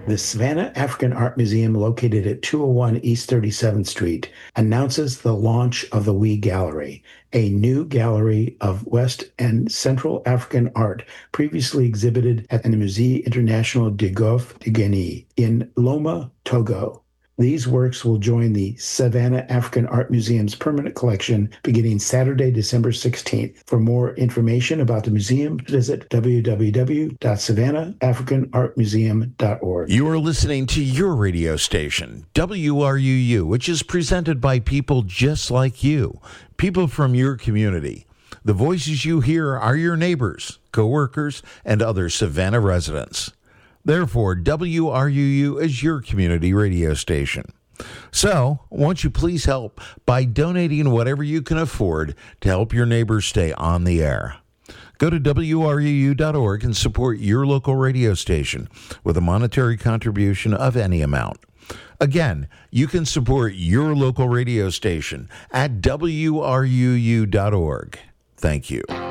The Savannah African Art Museum, located at 201 East 37th Street, announces the launch of the We Gallery, a new gallery of West and Central African art previously exhibited at the Musée International de Golfe de Guinée in Loma, Togo. These works will join the Savannah African Art Museum's permanent collection beginning Saturday, December 16th. For more information about the museum, visit www.savannahafricanartmuseum.org. You are listening to your radio station, WRUU, which is presented by people just like you, people from your community. The voices you hear are your neighbors, coworkers, and other Savannah residents. Therefore, WRUU is your community radio station. So, won't you please help by donating whatever you can afford to help your neighbors stay on the air? Go to WRUU.org and support your local radio station with a monetary contribution of any amount. Again, you can support your local radio station at WRUU.org. Thank you.